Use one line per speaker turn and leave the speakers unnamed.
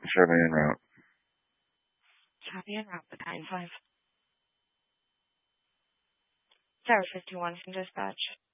Chevy en route.
Copy en route with 9-5. Tower 51 from dispatch.